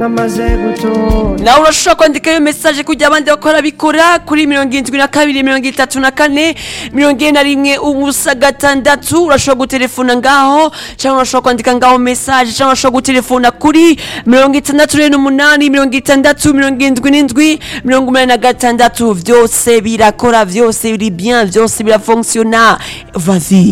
nawe urashobora kwandika iyo message kugira abandi bakora bikora kuri 72 34 41 ubusa gatandatu. Urashobora gutelefona ngaho cyangwa urashobora kwandika ngaho message cyangwa urashobora gutelefona kuri 68 87 byose birakora, byose biri bien, byose birafonctiona. Vas-y.